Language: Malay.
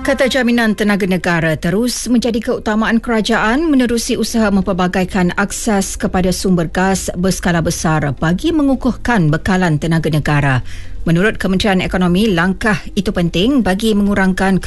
Kata Jaminan Tenaga Negara terus menjadi keutamaan kerajaan menerusi usaha mempelbagaikan akses kepada sumber gas berskala besar bagi mengukuhkan bekalan tenaga negara. Menurut Kementerian Ekonomi, langkah itu penting bagi mengurangkan